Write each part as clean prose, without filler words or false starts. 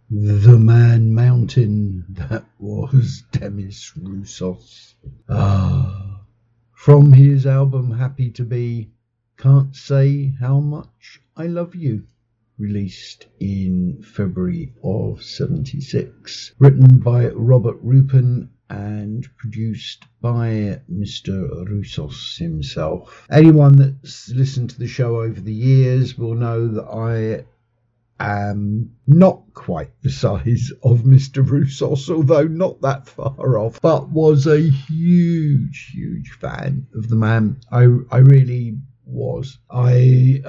The Man Mountain, that was Demis Roussos. From his album Happy to Be, Can't Say How Much I Love You, released in February of 76. Written by Robert Rupin and produced by Mr. Roussos himself. Anyone that's listened to the show over the years will know that I am not quite the size of Mr. Roussos, although not that far off, but was a huge fan of the man. I really was. I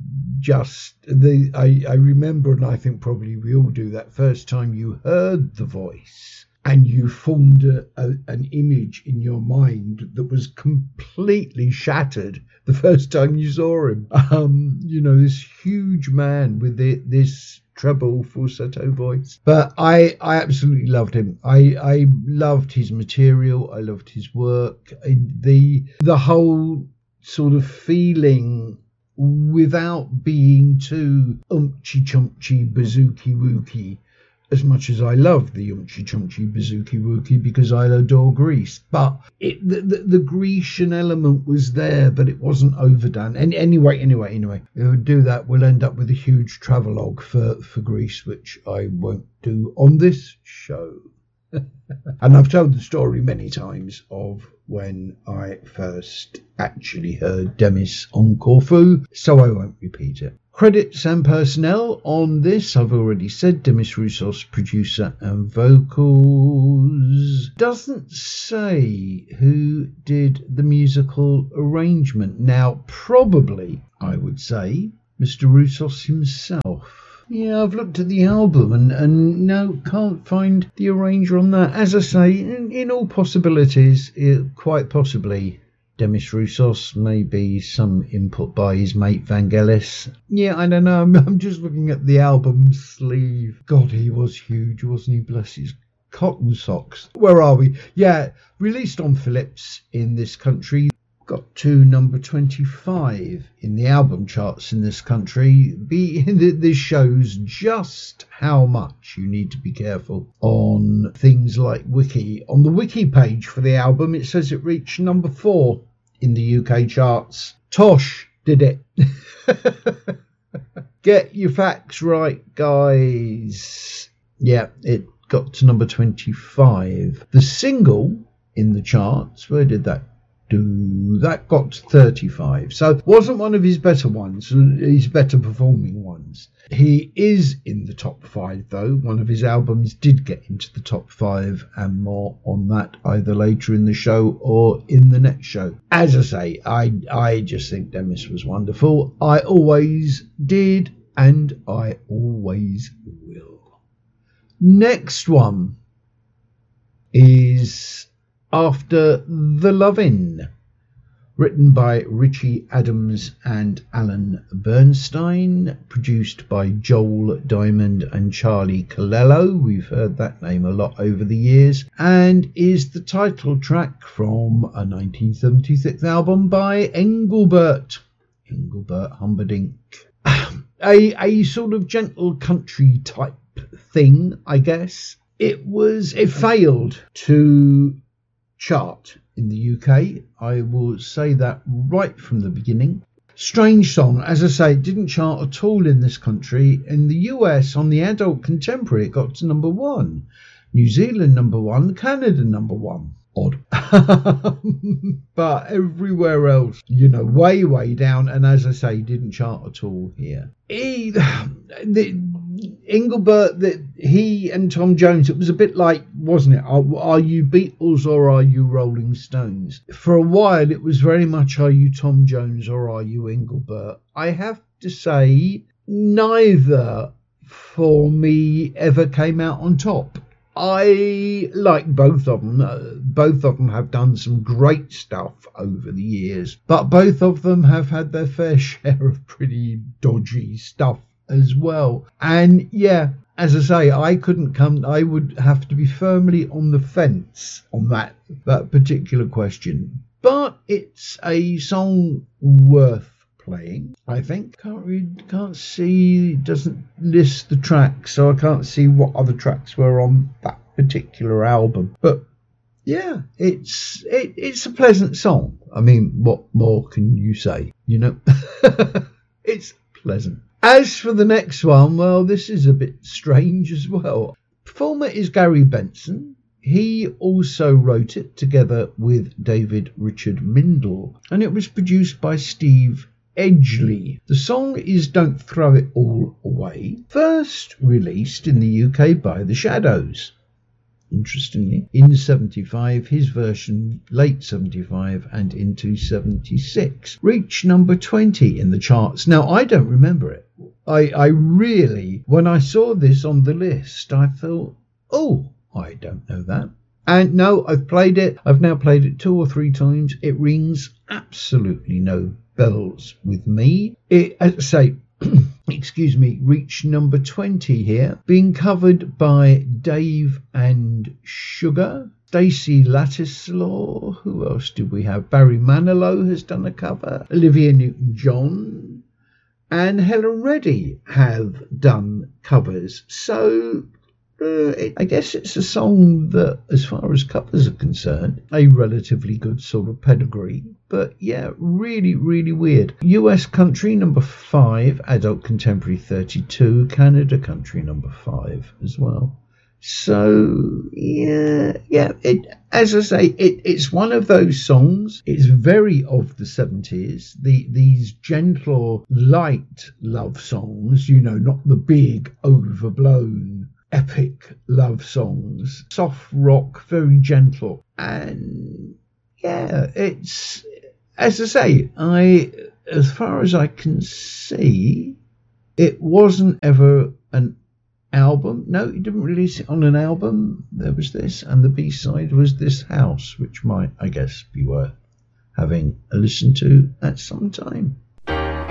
remember, and I think probably we all do, that first time you heard the voice and you formed an image in your mind that was completely shattered the first time you saw him. This huge man with this treble falsetto voice. But I absolutely loved him. I loved his material. I loved his work. The whole sort of feeling, without being too umpty chumpty bazooky wookie, as much as I love the umpty chumpty bazooky wookie because I adore Grease. But the Grecian element was there, but it wasn't overdone. And anyway, if we do that, we'll end up with a huge travelogue for Grease, which I won't do on this show. And I've told the story many times of when I first actually heard Demis on Corfu, so I won't repeat it. Credits and personnel on this, I've already said, Demis Roussos, producer and vocals. Doesn't say who did the musical arrangement. Now, probably, I would say, Mr. Roussos himself. Yeah, I've looked at the album and no, can't find the arranger on that. As I say, in all possibilities, quite possibly Demis Roussos, maybe some input by his mate Vangelis. Yeah, I don't know. I'm just looking at the album sleeve. God, he was huge, wasn't he? Bless his cotton socks. Where are we? Yeah, released on Philips in this country. Got to number 25 in the album charts in this country. This shows just how much you need to be careful on things like Wiki. On the Wiki page for the album, it says it reached number 4 in the UK charts. Tosh did it. Get your facts right, guys. Yeah, it got to number 25. The single in the charts, where did that do? That got to 35. So wasn't one of his better ones, his better performing ones. He is in the top 5 though. One of his albums did get into the top 5, and more on that either later in the show or in the next show. As I say, I just think Demis was wonderful. I always did, and I always will. Next one is After the Lovin', written by Richie Adams and Alan Bernstein, produced by Joel Diamond and Charlie Colello. We've heard that name a lot over the years, and is the title track from a 1976 album by Engelbert Humperdinck. A sort of gentle country type thing, I guess. It failed to chart in the UK. I will say that right from the beginning. Strange song. As I say, it didn't chart at all in this country. In the US, on the adult contemporary, it got to number 1. New Zealand number 1, Canada number 1. Odd. But everywhere else, way down. And as I say, didn't chart at all here. Engelbert, he and Tom Jones, it was a bit like, wasn't it? Are you Beatles or are you Rolling Stones? For a while, it was very much, are you Tom Jones or are you Engelbert? I have to say, neither for me ever came out on top. I like both of them. Both of them have done some great stuff over the years, but both of them have had their fair share of pretty dodgy stuff as well. And yeah, as I say, I would have to be firmly on the fence on that particular question. But it's a song worth playing, I think. Can't see, doesn't list the tracks, so I can't see what other tracks were on that particular album. But yeah, it's a pleasant song. I mean, what more can you say? You know, it's pleasant. As for the next one, well, this is a bit strange as well. Performer is Gary Benson. He also wrote it together with David Richard Mindle, and it was produced by Steve Edgley. The song is Don't Throw It All Away, first released in the UK by The Shadows. Interestingly, in 75, his version late 75 and into 76 reached number 20 in the charts. Now, I don't remember it. I really, when I saw this on the list, I thought, oh, I don't know that. And no, I've played it. I've now played it 2 or 3 times. It rings absolutely no bells with me. It, as I say, excuse me, reached number 20 here, being covered by Dave and Sugar, Stacey Ladislaw. Who else did we have? Barry Manilow has done a cover. Olivia Newton-John and Helen Reddy have done covers. So I guess it's a song that, as far as covers are concerned, a relatively good sort of pedigree. But yeah, really, really weird. US country number 5, adult contemporary 32, Canada country number 5 as well. So yeah, it, as I say, it's one of those songs. It's very of the 70s. These gentle, light love songs, you know, not the big, overblown, epic love songs. Soft rock, very gentle. And yeah, it's, as I say, as far as I can see, it wasn't ever an album. No, he didn't release it on an album. There was this, and the B-side was This House, which might, I guess, be worth having a listen to at some time.